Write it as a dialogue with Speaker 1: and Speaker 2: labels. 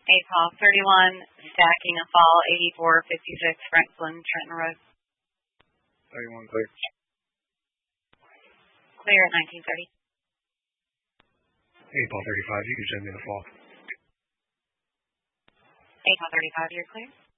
Speaker 1: Paul 31, stacking a fall 8456 Franklin Trenton Road.
Speaker 2: 31 clear.
Speaker 1: Clear at 1930.
Speaker 2: Paul 35, you can send me the fall.
Speaker 1: Paul 35, you're clear.